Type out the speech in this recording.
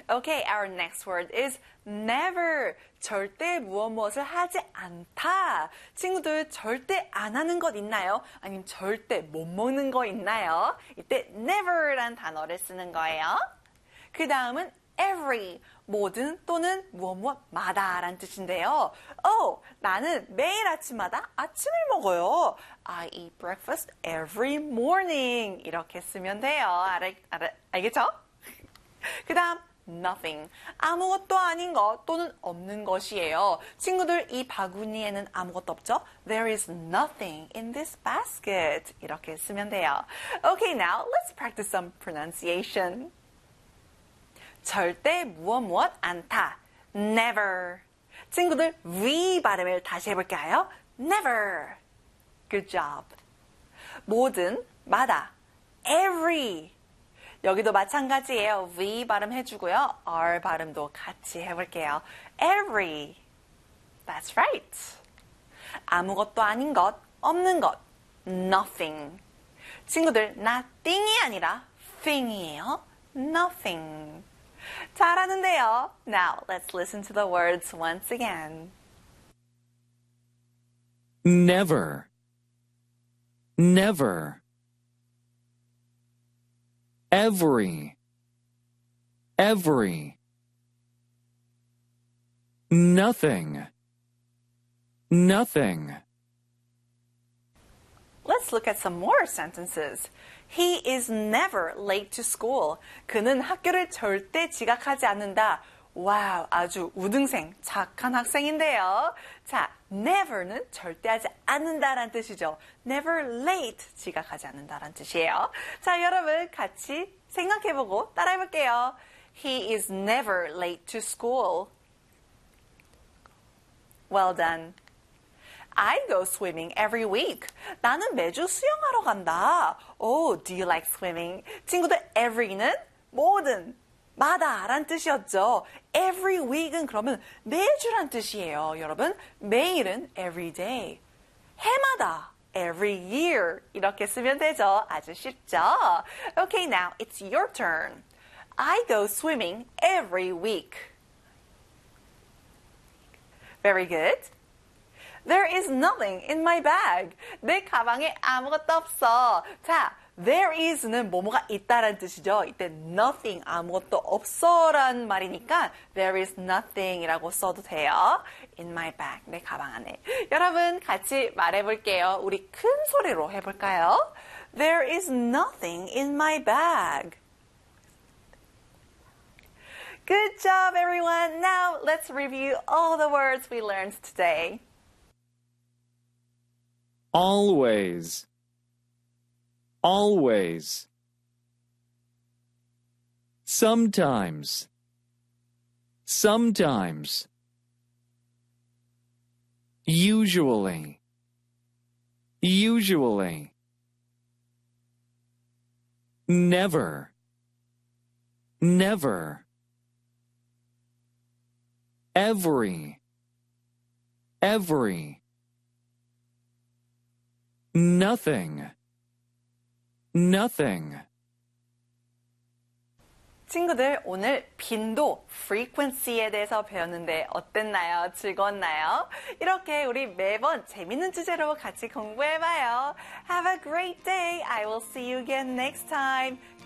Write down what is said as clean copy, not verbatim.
Okay, our next word is never. 절대 무엇을 하지 않다. 친구들 절대 안 하는 것 있나요? 아니면 절대 못 먹는 거 있나요? 이때 never란 단어를 쓰는 거예요. 그 다음은 every, 모든 또는 무엇마다 라는 뜻인데요. 나는 매일 아침마다 아침을 먹어요. I eat breakfast every morning. 이렇게 쓰면 돼요. 알겠죠? 그 다음 nothing, 아무것도 아닌 것 또는 없는 것이에요. 친구들, 이 바구니에는 아무것도 없죠? There is nothing in this basket. 이렇게 쓰면 돼요. Okay, now let's practice some pronunciation. 절대 무엇 않다. Never. 친구들, V 발음을 다시 해볼까요? Never. Good job. 모든, 마다. Every. 여기도 마찬가지예요. V 발음 해주고요. R 발음도 같이 해볼게요. Every. That's right. 아무것도 아닌 것, 없는 것. Nothing. 친구들, nothing이 아니라 thing이에요. Nothing. 잘하는데요. Now, let's listen to the words once again. Never. Never. Every. Every. Nothing. Nothing. Let's look at some more sentences. He is never late to school. 그는 학교를 절대 지각하지 않는다. 와우, 아주 우등생, 착한 학생인데요. 자, never는 절대 하지 않는다라는 뜻이죠. never late, 지각하지 않는다라는 뜻이에요. 자, 여러분 같이 생각해보고 따라해볼게요. He is never late to school. Well done. I go swimming every week. 나는 매주 수영하러 간다. Oh, do you like swimming? 친구들, every는 모든, 마다 란 뜻이었죠. Every week은 그러면 매주란 뜻이에요. 여러분, 매일은 every day. 해마다, every year. 이렇게 쓰면 되죠. 아주 쉽죠? Okay, now it's your turn. I go swimming every week. Very good. There is nothing in my bag. 내 가방에 아무것도 없어. 자, there is는 뭐뭐가 있다라는 뜻이죠. 이때 nothing, 아무것도 없어라는 말이니까 there is nothing이라고 써도 돼요. In my bag, 내 가방 안에. 여러분 같이 말해볼게요. 우리 큰 소리로 해볼까요? There is nothing in my bag. Good job, everyone. Now let's review all the words we learned today. Always. Always. Sometimes. Sometimes. Usually. Usually. Never. Never. Every. Every. Nothing. Nothing. 친구들, 오늘 빈도, frequency에 대해서 배웠는데 어땠나요? 즐거웠나요? 이렇게 우리 매번 재밌는 주제로 같이 공부해봐요. Have a great day. I will see you again next time.